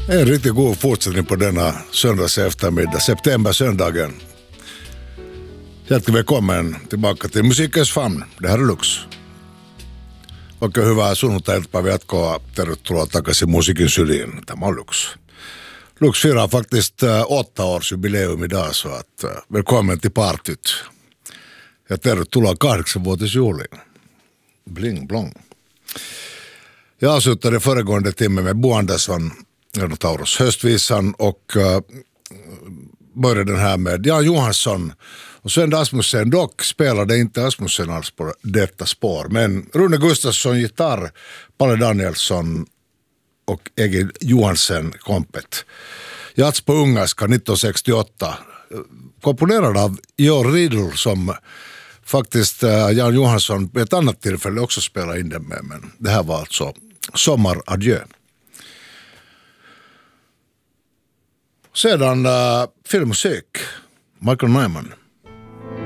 En riktigt god fortsättning på denna söndags eftermiddag, september-söndagen. Hjärtligt välkommen tillbaka till Musikens famn. Det här är Lux. Oikein hyvää sunnuntai-iltapäivää jatkoa. Tervetuloa takaisin musiikin syliin. Tämä on Lux. Lux firar faktiskt 8-årsjubileum idag, så att välkommen till partyt. Ja tervetuloa 8-vuotisjuhliin. Bling blong. Jag avslutade föregående timme med Bo Andersson, Taurus höstvisan, och började den här med Jan Johansson och Sven Asmussen. Dock spelade inte Asmussen alls på detta spår, men Rune Gustafsson gitarr, Palle Danielsson och Egil Johansen kompet. Jats på ungerska 1968, komponerad av Georg Riedl, som faktiskt Jan Johansson vid ett annat tillfälle också spelade in den med, men det här var alltså Sommaradjö. Sedan filmmusik, Michael Nyman.